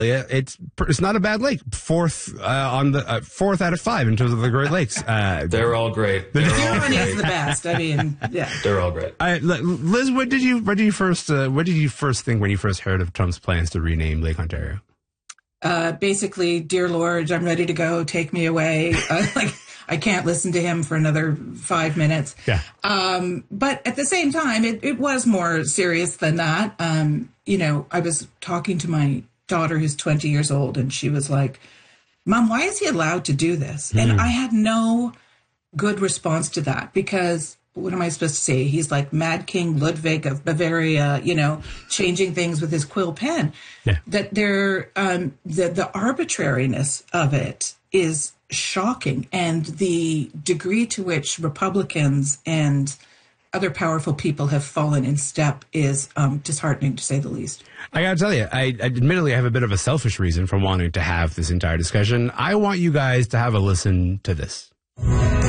It's not a bad lake. Fourth on the fourth out of 5 in terms of the Great Lakes. They're all great. Huron is the best. I mean, yeah, they're all great. Liz, what did you first think when you first heard of Trump's plans to rename Lake Ontario? Basically, dear Lord, I'm ready to go. Take me away. I can't listen to him for another 5 minutes. Yeah. But at the same time, it was more serious than that. I was talking to my daughter who's 20 years old, and she was like, Mom, why is he allowed to do this? And I had no good response to that, because what am I supposed to say? He's like Mad King Ludwig of Bavaria, changing things with his quill pen. Yeah. That the arbitrariness of it is shocking, and the degree to which Republicans and other powerful people have fallen in step is disheartening, to say the least. I gotta tell you, I admittedly have a bit of a selfish reason for wanting to have this entire discussion. I want you guys to have a listen to this.